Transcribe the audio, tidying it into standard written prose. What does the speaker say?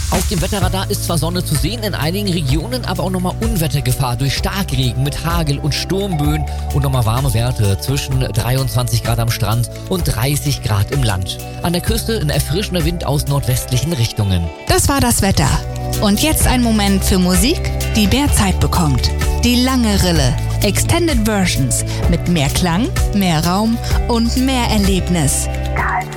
Auf dem Wetterradar ist zwar Sonne zu sehen, in einigen Regionen aber auch nochmal Unwettergefahr durch Starkregen mit Hagel und Sturmböen und nochmal warme Werte zwischen 23 Grad am Strand und 30 Grad im Land. An der Küste ein erfrischender Wind aus nordwestlichen Richtungen. Das war das Wetter. Und jetzt ein Moment für Musik, die mehr Zeit bekommt. Die lange Rille. Extended Versions mit mehr Klang, mehr Raum und mehr Erlebnis. Karls